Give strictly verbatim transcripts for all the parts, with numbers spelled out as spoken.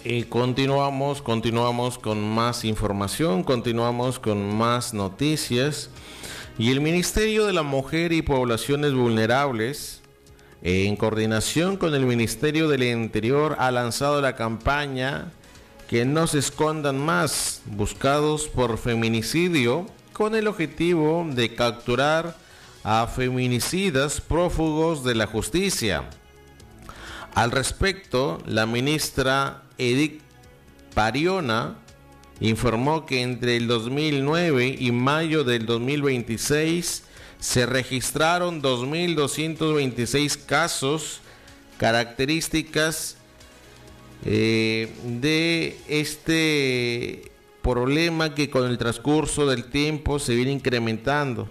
Y continuamos, continuamos con más información, continuamos con más noticias. Y el Ministerio de la Mujer y Poblaciones Vulnerables, en coordinación con el Ministerio del Interior, ha lanzado la campaña Que no se escondan más, buscados por feminicidio, con el objetivo de capturar a feminicidas prófugos de la justicia. Al respecto, la ministra Edith Pariona informó que entre el dos mil nueve y mayo del dos mil veintiséis se registraron dos mil doscientos veintiséis casos características eh, de este problema que con el transcurso del tiempo se viene incrementando.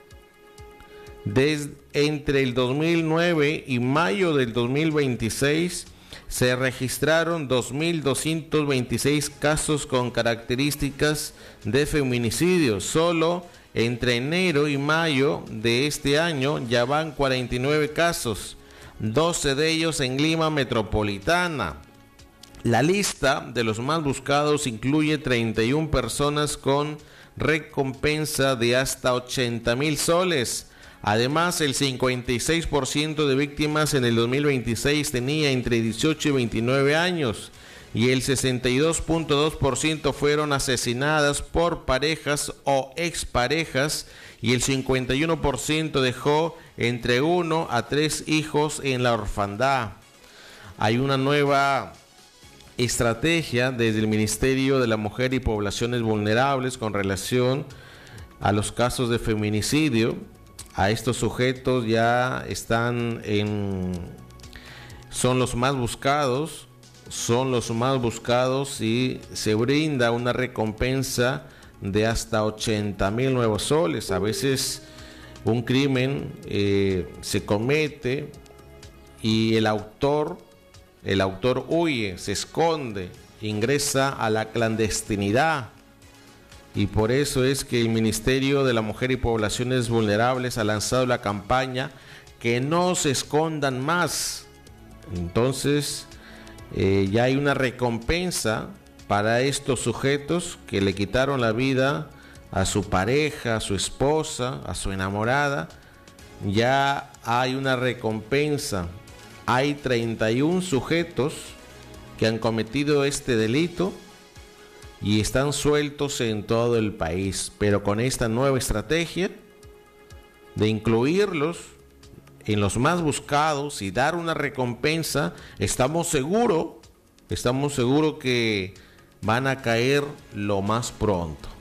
Desde entre el dos mil nueve y mayo del dos mil veintiséis se registraron dos mil doscientos veintiséis casos con características de feminicidio. Solo entre enero y mayo de este año ya van cuarenta y nueve casos, doce de ellos en Lima metropolitana. La lista de los más buscados incluye treinta y una personas con recompensa de hasta ochenta mil soles. Además, el cincuenta y seis por ciento de víctimas en el dos mil veintiséis tenía entre dieciocho y veintinueve años y el sesenta y dos punto dos por ciento fueron asesinadas por parejas o exparejas y el cincuenta y uno por ciento dejó entre uno a tres hijos en la orfandad. Hay una nueva estrategia desde el Ministerio de la Mujer y Poblaciones Vulnerables con relación a los casos de feminicidio. A estos sujetos ya están en, son los más buscados, son los más buscados y se brinda una recompensa de hasta ochenta mil nuevos soles. A veces un crimen eh, se comete y el autor, el autor huye, se esconde, ingresa a la clandestinidad. Y por eso es que el Ministerio de la Mujer y Poblaciones Vulnerables ha lanzado la campaña Que no se escondan más. Entonces eh, ya hay una recompensa para estos sujetos que le quitaron la vida a su pareja, a su esposa, a su enamorada. Ya hay una recompensa. Hay treinta y uno sujetos que han cometido este delito y están sueltos en todo el país, pero con esta nueva estrategia de incluirlos en los más buscados y dar una recompensa, estamos seguros, estamos seguros que van a caer lo más pronto.